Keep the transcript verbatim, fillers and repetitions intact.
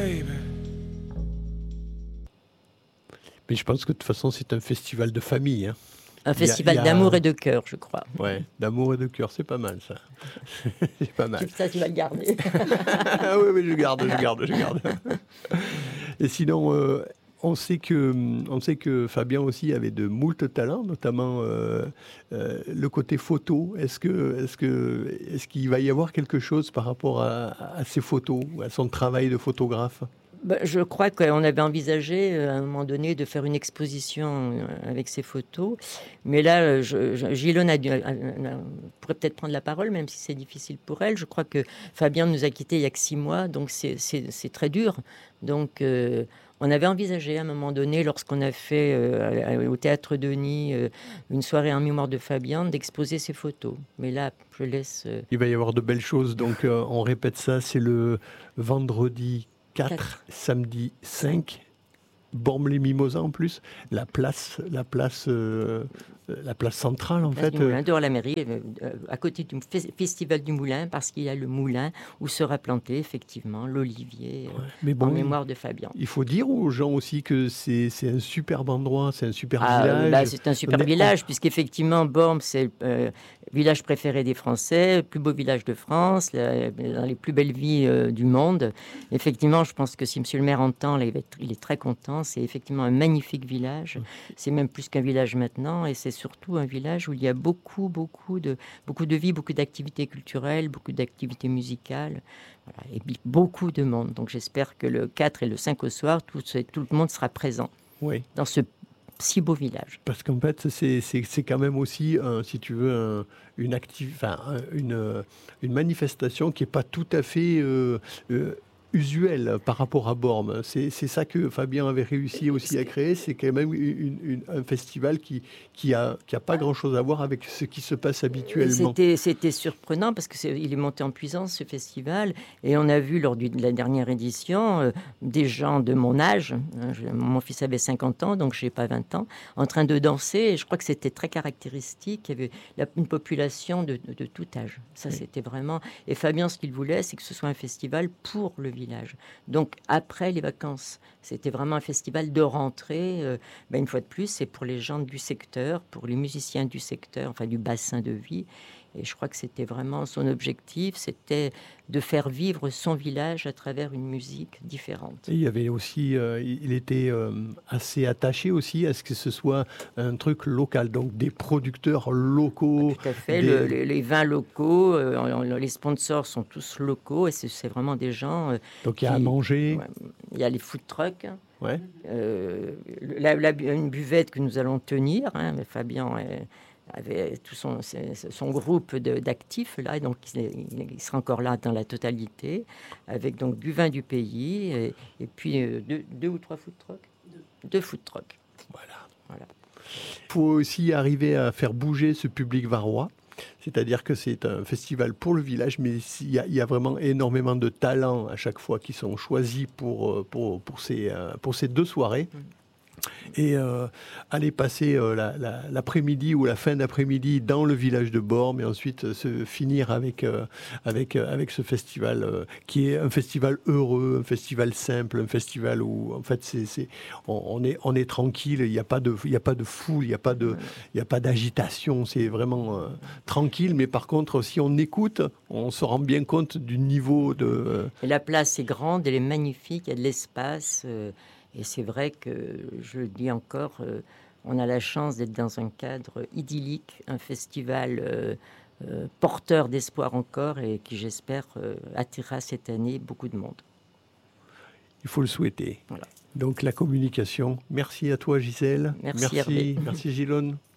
baby. Mais je pense que de toute façon, c'est un festival de famille. Hein. Un festival il y a... d'amour et de cœur, je crois. Ouais, d'amour et de cœur, c'est pas mal ça. C'est pas mal. Ça, tu vas le garder. Ah oui, oui, je garde, je garde, je garde. Et sinon, euh, on sait que, on sait que Fabien aussi avait de moult talents, notamment euh, euh, le côté photo. Est-ce que, est-ce que, est-ce qu'il va y avoir quelque chose par rapport à, à ses photos, à son travail de photographe? Ben, je crois qu'on avait envisagé à un moment donné de faire une exposition avec ces photos, mais là, je, je, Gilone a dû, a, a, pourrait peut-être prendre la parole, même si c'est difficile pour elle. Je crois que Fabien nous a quittés il y a que six mois, donc c'est, c'est, c'est très dur. Donc, euh, on avait envisagé à un moment donné, lorsqu'on a fait euh, au Théâtre Denis euh, une soirée en mémoire de Fabien, d'exposer ses photos. Mais là, je laisse... Euh... Il va y avoir de belles choses, donc euh, on répète ça, c'est le vendredi quatre, samedi cinq, Bormes-les-Mimosas en plus, la place, la place, euh, la place centrale en place fait. Du Moulin, dehors la mairie, euh, à côté du festival du Moulin, parce qu'il y a le moulin où sera planté effectivement l'olivier euh, ouais, mais bon, en mémoire de Fabien. Il faut dire aux gens aussi que c'est, c'est un superbe endroit, c'est un super ah, village. Bah, c'est un super mais village, on... puisqu'effectivement Bormes c'est le euh, village préféré des Français, le plus beau village de France, la, dans les plus belles villes euh, du monde. Effectivement, je pense que si monsieur le maire entend, là, il, va être, il est très content. C'est effectivement un magnifique village. C'est même plus qu'un village maintenant, et c'est surtout un village où il y a beaucoup, beaucoup de, beaucoup de vie, beaucoup d'activités culturelles, beaucoup d'activités musicales, voilà, et beaucoup de monde. Donc j'espère que le quatre et le cinq au soir, tout, tout le monde sera présent oui. dans ce si beau village. Parce qu'en fait, c'est, c'est, c'est quand même aussi, un, si tu veux, un, une, active, enfin, une, une manifestation qui n'est pas tout à fait... Euh, euh, usuel par rapport à Bormes. C'est, c'est ça que Fabien avait réussi aussi à créer, c'est quand même une, une, un festival qui qui a, qui a pas grand-chose à voir avec ce qui se passe habituellement. C'était, c'était surprenant parce qu'il est monté en puissance, ce festival, et on a vu lors du, de la dernière édition euh, des gens de mon âge, hein, je, mon fils avait cinquante ans, donc je n'ai pas vingt ans, en train de danser, et je crois que c'était très caractéristique, il y avait la, une population de, de, de tout âge. Ça, oui. C'était vraiment... Et Fabien, ce qu'il voulait, c'est que ce soit un festival pour le village. Donc, après les vacances, c'était vraiment un festival de rentrée. Euh, ben, une fois de plus, c'est pour les gens du secteur, pour les musiciens du secteur, enfin du bassin de vie. Et je crois que c'était vraiment son objectif, c'était de faire vivre son village à travers une musique différente. Et il y avait aussi, euh, il était euh, assez attaché aussi à ce que ce soit un truc local, donc des producteurs locaux. Tout à fait, des... le, les, les vins locaux, euh, les sponsors sont tous locaux et c'est, c'est vraiment des gens. Euh, donc il y a qui, à manger. Ouais, il y a les food trucks. Ouais. Euh, la, la, une buvette que nous allons tenir, hein, mais Fabien est, avait tout son, son groupe de, d'actifs là, donc il, il sera encore là dans la totalité, avec donc du vin du pays et, et puis euh, deux, deux ou trois food trucks, deux, deux food trucks. Voilà. Voilà. Il faut aussi arriver à faire bouger ce public varois. C'est-à-dire que c'est un festival pour le village, mais il y a, il y a vraiment énormément de talents à chaque fois qui sont choisis pour, pour, pour, ces, pour ces deux soirées. Mmh. Et euh, aller passer euh, la, la, l'après-midi ou la fin d'après-midi dans le village de Bormes et ensuite euh, se finir avec, euh, avec, euh, avec ce festival euh, qui est un festival heureux, un festival simple, un festival où en fait c'est, c'est, on, on, est, on est tranquille, il n'y a pas de, il n'y a pas de foule, il n'y a pas de, il n'y a pas d'agitation, c'est vraiment euh, tranquille, mais par contre si on écoute, on se rend bien compte du niveau de... Euh... Et la place est grande, elle est magnifique, il y a de l'espace... Euh... Et c'est vrai que, je le dis encore, euh, on a la chance d'être dans un cadre idyllique, un festival euh, euh, porteur d'espoir encore et qui, j'espère, euh, attirera cette année beaucoup de monde. Il faut le souhaiter. Voilà. Donc la communication. Merci à toi, Gisèle. Merci, merci, Hervé. Merci Gilone.